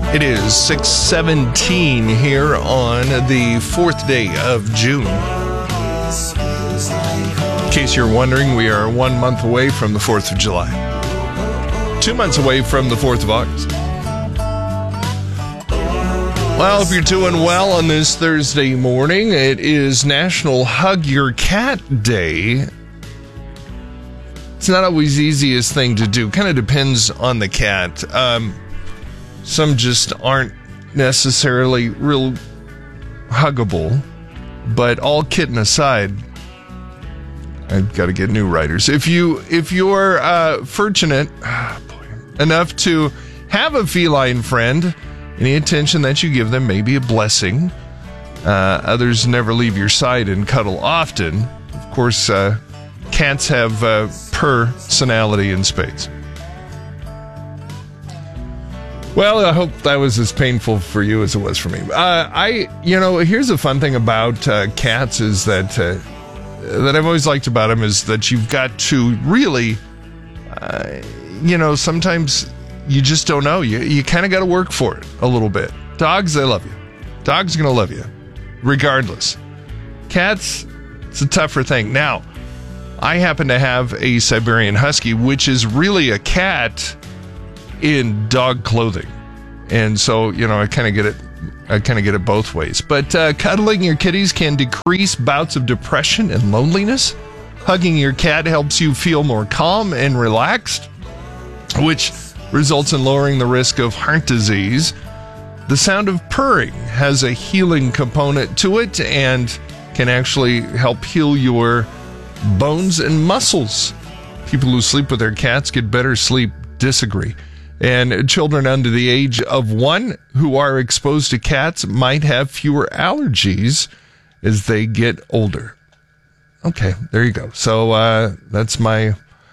It is 6:17 here on the 4th day of June. In case you're wondering, we are 1 month away from the 4th of July. 2 months away from the 4th of August. Well, if you're doing well on this Thursday morning, it is National Hug Your Cat Day. It's not always the easiest thing to do. Kind of depends on the cat. Some just aren't necessarily real huggable. But all kidding aside, I've got to get new writers. If you're fortunate enough to have a feline friend, any attention that you give them may be a blessing. Others never leave your side and cuddle often. Of course, cats have personality in spades. Well, I hope that was as painful for you as it was for me. Here's the fun thing about cats is that I've always liked about them is that you've got to really, sometimes you just don't know. You kind of got to work for it a little bit. Dogs, they love you. Dogs are going to love you, regardless. Cats, it's a tougher thing. Now, I happen to have a Siberian Husky, which is really a cat in dog clothing. And so, I kind of get it both ways. But cuddling your kitties can decrease bouts of depression and loneliness. Hugging your cat helps you feel more calm and relaxed, which results in lowering the risk of heart disease. The sound of purring has a healing component to it and can actually help heal your bones and muscles. People who sleep with their cats get better sleep. Disagree. And children under the age of 1 who are exposed to cats might have fewer allergies as they get older. Okay, there you go. So that's my,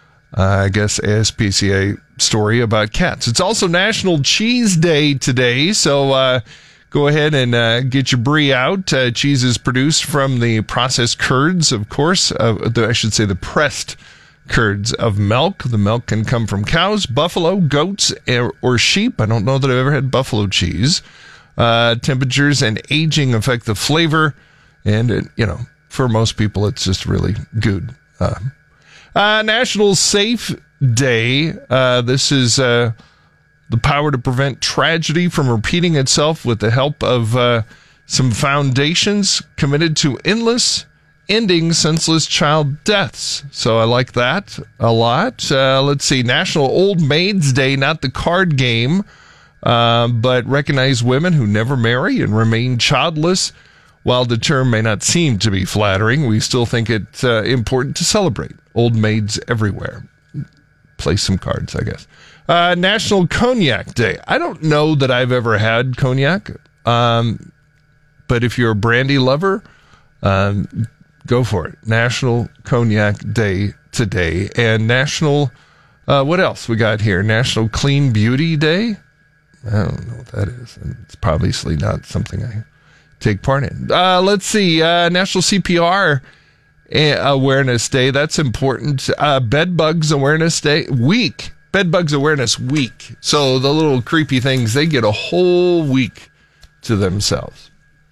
ASPCA story about cats. It's also National Cheese Day today, so go ahead and get your brie out. Cheese is produced from the processed curds, of course. The pressed curds of milk. The milk can come from cows, buffalo, goats, or sheep. I don't know that I've ever had buffalo cheese. Temperatures and aging affect the flavor, and for most people, it's just really good. National Safe Day. This is the power to prevent tragedy from repeating itself with the help of some foundations committed to ending senseless child deaths. So I like that a lot. Let's see. National Old Maids Day, not the card game, but recognize women who never marry and remain childless. While the term may not seem to be flattering, we still think it's important to celebrate old maids everywhere. Play some cards, I guess. National Cognac Day. I don't know that I've ever had cognac, but if you're a brandy lover, go for it. National Cognac Day today. And National, what else we got here? National Clean Beauty Day. I don't know what that is. It's obviously not something I take part in. Let's see. National CPR Awareness Day. That's important. Bed Bugs Awareness Day. Bed Bugs Awareness Week. So the little creepy things, they get a whole week to themselves.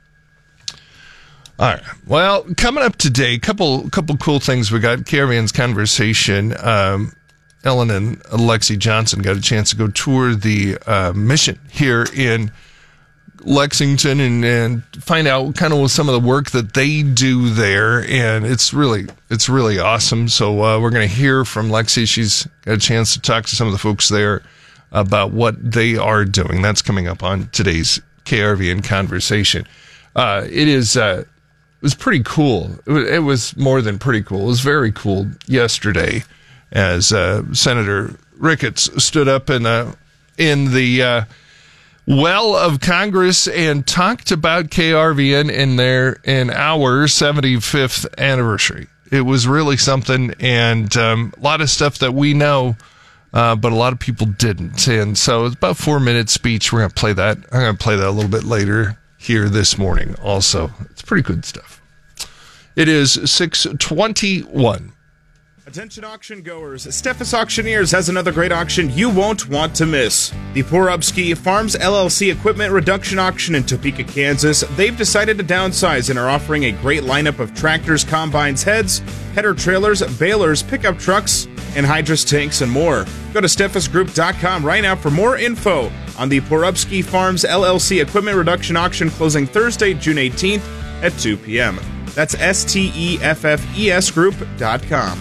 All right. Well, coming up today, couple cool things we got. KRVN's Conversation. Ellen and Lexi Johnson got a chance to go tour the mission here in Lexington and find out kind of some of the work that they do there, and it's really awesome. So we're going to hear from Lexi. She's got a chance to talk to some of the folks there about what they are doing. That's coming up on today's KRVN Conversation. It was pretty cool. It was more than pretty cool. It was very cool yesterday as Senator Ricketts stood up in the well of Congress and talked about KRVN in our 75th anniversary. It was really something, and a lot of stuff that we know, but a lot of people didn't. And so it's about a 4-minute speech. We're going to play that. I'm going to play that a little bit later here this morning also. It's pretty good stuff. It is 6:21. Attention auction goers, Steffes Auctioneers has another great auction you won't want to miss. The Porubsky Farms LLC Equipment Reduction Auction in Topeka, Kansas. They've decided to downsize and are offering a great lineup of tractors, combines, heads, header trailers, balers, pickup trucks, and hydrous tanks and more. Go to steffesgroup.com right now for more info on the Porubsky Farms LLC Equipment Reduction Auction closing Thursday, June 18th at 2 p.m. That's STEFFES Group.com.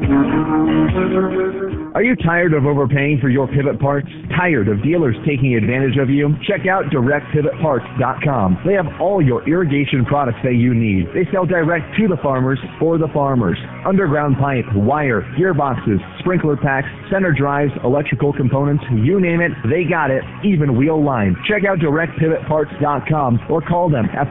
Are you tired of overpaying for your pivot parts? Tired of dealers taking advantage of you? Check out DirectPivotParts.com. They have all your irrigation products that you need. They sell direct to the farmers for the farmers. Underground pipe, wire, gearboxes, sprinkler packs, center drives, electrical components, you name it, they got it, even wheel line. Check out DirectPivotParts.com or call them at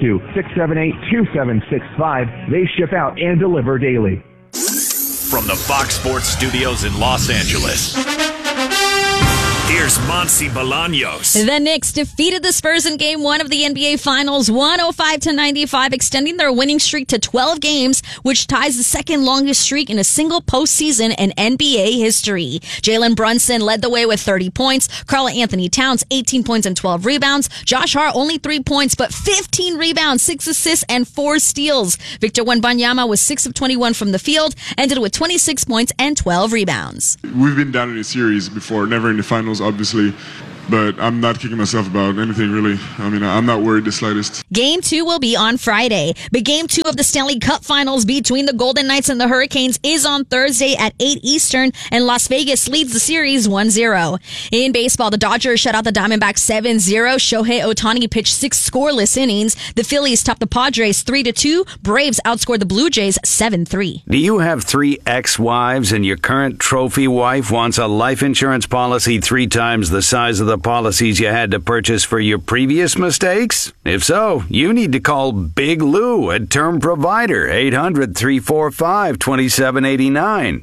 402-678-2765. They ship out and deliver daily. From the Fox Sports Studios in Los Angeles, here's Monty Bolaños. The Knicks defeated the Spurs in Game 1 of the NBA Finals, 105-95, extending their winning streak to 12 games, which ties the second longest streak in a single postseason in NBA history. Jalen Brunson led the way with 30 points. Karl-Anthony Towns, 18 points and 12 rebounds. Josh Hart, only 3 points, but 15 rebounds, 6 assists, and 4 steals. Victor Wembanyama was 6 of 21 from the field, ended with 26 points and 12 rebounds. We've been down in a series before, never in the finals, obviously, but I'm not kicking myself about anything, really. I mean, I'm not worried the slightest. Game 2 will be on Friday, but Game 2 of the Stanley Cup Finals between the Golden Knights and the Hurricanes is on Thursday at 8 Eastern, and Las Vegas leads the series 1-0. In baseball, the Dodgers shut out the Diamondbacks 7-0. Shohei Ohtani pitched 6 scoreless innings. The Phillies topped the Padres 3-2. Braves outscored the Blue Jays 7-3. Do you have 3 ex-wives and your current trophy wife wants a life insurance policy 3 times the size of the policies you had to purchase for your previous mistakes? If so, you need to call Big Lou at Term Provider, 800-345-2789.